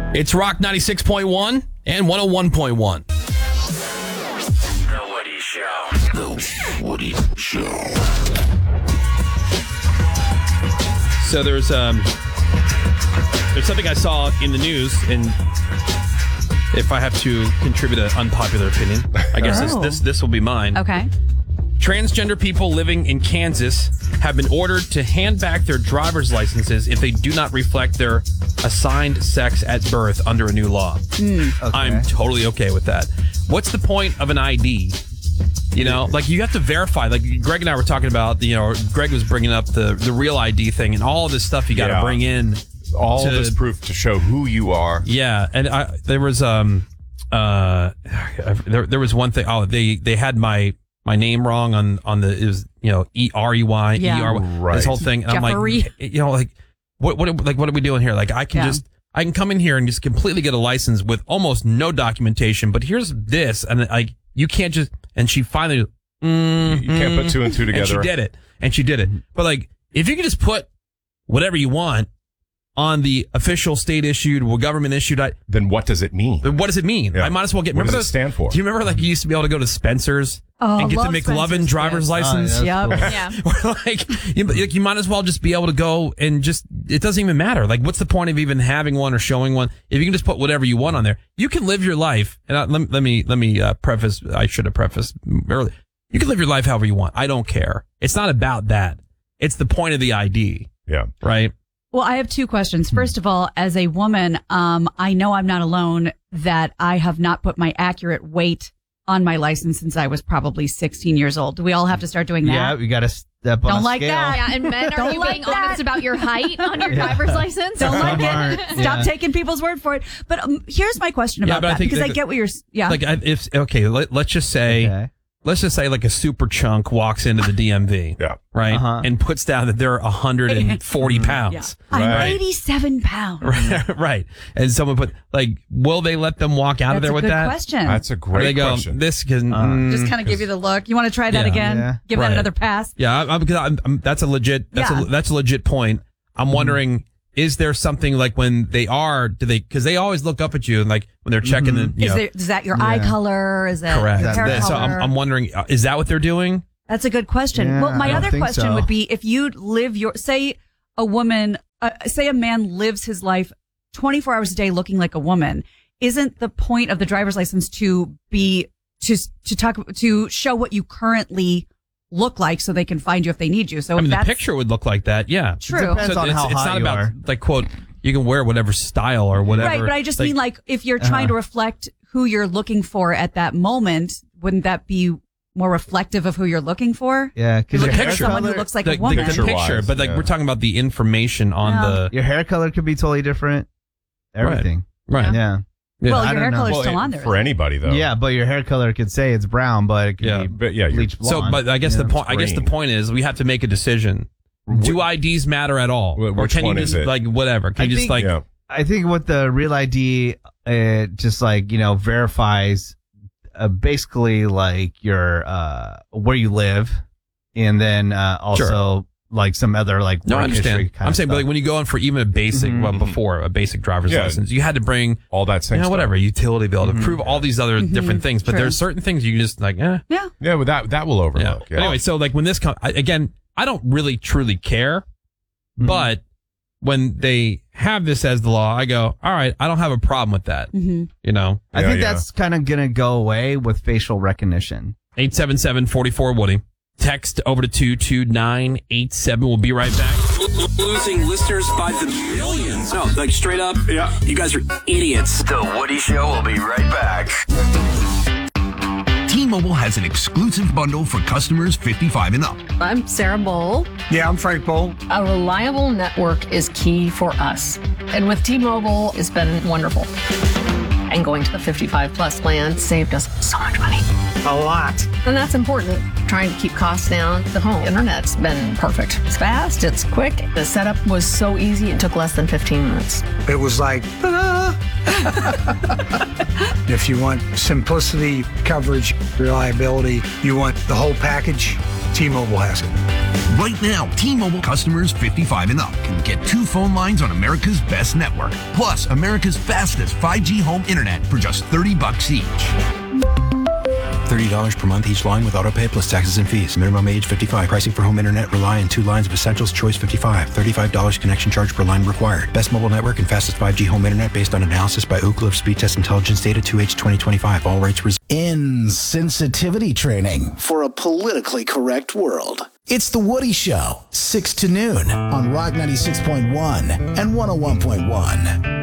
It's Rock 96.1 and 101.1. The Woody Show. The Woody Show. So there's something I saw in the news, and if I have to contribute an unpopular opinion, I guess this will be mine. Okay. Transgender people living in Kansas have been ordered to hand back their driver's licenses if they do not reflect their assigned sex at birth under a new law. Okay. I'm totally okay with that. What's the point of an ID? You know, like you have to verify. Like Greg and I were talking about, Greg was bringing up the real ID thing and all this stuff you got to bring in. All this proof to show who you are. Yeah, and there was there was one thing. Oh, they had my name wrong on the, it was, E-R-E-Y, E-R-Y, this whole thing. And I'm like, what are we doing here? Like, I can come in here and just completely get a license with almost no documentation, but here's this, and you can't just, and she finally, you can't put two and two together. And she did it. But like, if you can just put whatever you want on the official state issued or government issued, then what does it mean? What does it mean? Yeah. I might as well get. What does it stand for? Do you remember you used to be able to go to Spencer's and get the McLovin driver's license? Yep. Yeah. Or you might as well just be able to go and just, it doesn't even matter. Like, what's the point of even having one or showing one? If you can just put whatever you want on there, you can live your life. And let me preface. I should have prefaced earlier. You can live your life however you want. I don't care. It's not about that. It's the point of the ID. Yeah. Right. Well, I have two questions. First of all, as a woman, I know I'm not alone that I have not put my accurate weight on my license since I was probably 16 years old. Do we all have to start doing that? Yeah, we got to step on Don't a like scale. that. Yeah, and men, are you being honest about your height on your driver's license? Don't like it. Stop taking people's word for it. But here's my question about that, because I get what you're. Yeah. Let's just say. Okay. Let's just say like a super chunk walks into the DMV, right, and puts down that they're 140 pounds. Yeah. I'm 87 pounds. Right. And someone will they let them walk out of there with that? Question. That's a great question. This can just kind of give you the look. You want to try that again? Yeah. Give that another pass. Yeah, that's a legit. That's a legit point. I'm wondering. Is there something like when because they always look up at you and like when they're checking is that your eye color? Is that correct? Your hair so color? I'm wondering, is that what they're doing? That's a good question. Yeah, well, my other question would be if you live say a man lives his life 24 hours a day looking like a woman, isn't the point of the driver's license to be to show what you currently look like so they can find you if they need you? So the picture would look like that. Yeah. True. It depends on how hot you are. Like, quote, you can wear whatever style or whatever. Right, but I just mean like if you're trying to reflect who you're looking for at that moment, wouldn't that be more reflective of who you're looking for? Yeah, because your hair someone who looks like a woman. The picture, but we're talking about the information on your hair color could be totally different. Everything. Right. Yeah. Yeah, well, your hair color's still on there. For anybody, though. Yeah, but your hair color could say it's brown, but it could be bleach blonde. So, but I guess the point is we have to make a decision. Do IDs matter at all? Or can one you just is it? whatever? Can you just I think what the Real ID just verifies basically like your where you live, and then also like some other like no, I understand. I'm saying, but like when you go in for even a basic, before a basic driver's license, you had to bring all that same whatever utility bill to prove all these other different things. But there's certain things you just yeah, but that will overlook. Yeah. Anyway, so like when this comes again, I don't really truly care, but when they have this as the law, I go, all right, I don't have a problem with that. I think that's kind of gonna go away with facial recognition. 877-44-WOODY. Text over to 22987. We'll be right back. Losing listeners by the millions. No, like straight up. Yeah. You guys are idiots. The Woody Show will be right back. T-Mobile has an exclusive bundle for customers 55 and up. I'm Sarah Bowl. Yeah, I'm Frank Bowl. A reliable network is key for us. And with T-Mobile, it's been wonderful. And going to the 55 plus plan saved us so much money. A lot. And that's important. Trying to keep costs down. The home internet's been perfect. It's fast, it's quick. The setup was so easy, it took less than 15 minutes. It was like, if you want simplicity, coverage, reliability, you want the whole package, T-Mobile has it. Right now, T-Mobile customers 55 and up can get 2 phone lines on America's best network, plus America's fastest 5G home internet for just $30 each. $30 per month each line with autopay plus taxes and fees. Minimum age 55. Pricing for home internet rely on 2 lines of Essentials Choice 55. $35 connection charge per line required. Best mobile network and fastest 5G home internet based on analysis by Ookla of Speed Test Intelligence data 2H 2025. All rights reserved. Insensitivity training for a politically correct world. It's The Woody Show, 6 to noon on Rock 96.1 and 101.1.